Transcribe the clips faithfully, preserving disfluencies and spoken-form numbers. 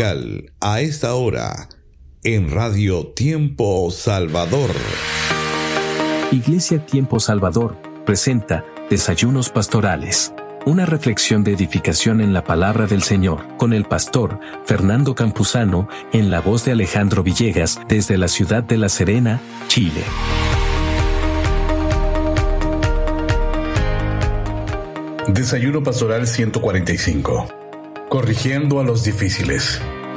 dominical a esta hora en Radio Tiempo Salvador. Iglesia Tiempo Salvador presenta Desayunos Pastorales, una reflexión de edificación en la palabra del Señor, con el pastor Fernando Campuzano, en la voz de Alejandro Villegas, desde la ciudad de La Serena, Chile. Desayuno Pastoral ciento cuarenta y cinco. Corrigiendo a los difíciles.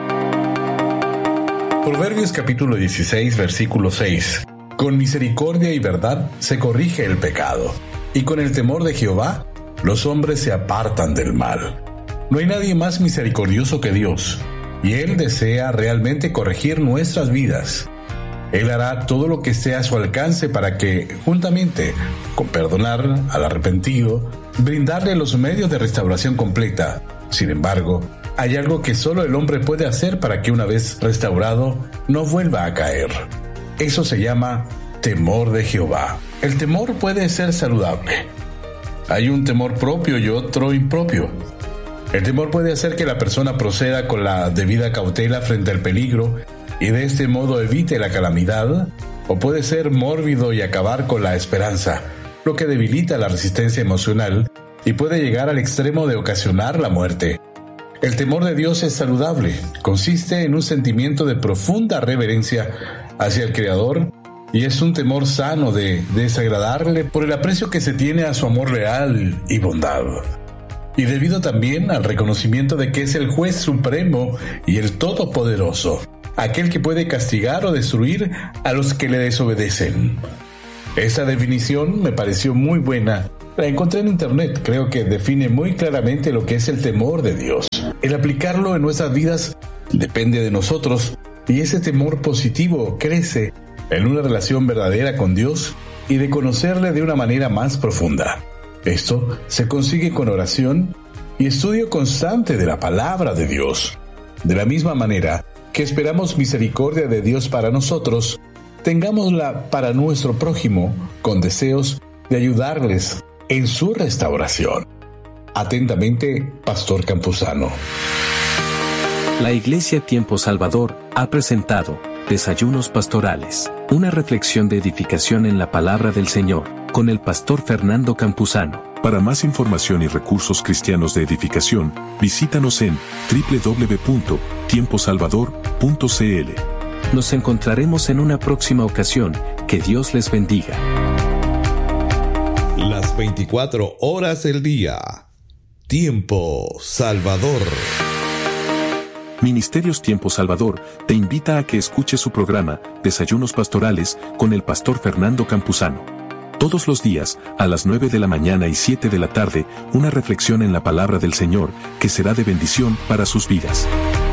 Proverbios capítulo dieciséis, versículo seis. Con misericordia y verdad se corrige el pecado, y con el temor de Jehová los hombres se apartan del mal. No hay nadie más misericordioso que Dios, y Él desea realmente corregir nuestras vidas. Él hará todo lo que esté a su alcance para que, juntamente con perdonar al arrepentido, brindarle los medios de restauración completa. Sin embargo, hay algo que solo el hombre puede hacer para que una vez restaurado no vuelva a caer. Eso se llama temor de Jehová. El temor puede ser saludable. Hay un temor propio y otro impropio. El temor puede hacer que la persona proceda con la debida cautela frente al peligro y de este modo evite la calamidad, o puede ser mórbido y acabar con la esperanza, lo que debilita la resistencia emocional y puede llegar al extremo de ocasionar la muerte. El temor de Dios es saludable, consiste en un sentimiento de profunda reverencia hacia el Creador y es un temor sano de desagradarle por el aprecio que se tiene a su amor real y bondad. Y debido también al reconocimiento de que es el juez supremo y el todopoderoso, aquel que puede castigar o destruir a los que le desobedecen. Esa definición me pareció muy buena. La encontré en internet. Creo que define muy claramente lo que es el temor de Dios. El aplicarlo en nuestras vidas depende de nosotros, y ese temor positivo crece en una relación verdadera con Dios y de conocerle de una manera más profunda. Esto se consigue con oración y estudio constante de la palabra de Dios. De la misma manera que esperamos misericordia de Dios para nosotros, tengámosla para nuestro prójimo con deseos de ayudarles en su restauración. Atentamente, Pastor Campuzano. La Iglesia Tiempo Salvador ha presentado Desayunos Pastorales, una reflexión de edificación en la palabra del Señor, con el pastor Fernando Campuzano. Para más información y recursos cristianos de edificación, visítanos en doble u doble u doble u punto tiempo salvador punto c l. Nos encontraremos en una próxima ocasión. Que Dios les bendiga. Las veinticuatro horas del día. Tiempo Salvador. Ministerios Tiempo Salvador te invita a que escuches su programa Desayunos Pastorales con el pastor Fernando Campuzano. Todos los días, a las nueve de la mañana y siete de la tarde, una reflexión en la palabra del Señor que será de bendición para sus vidas.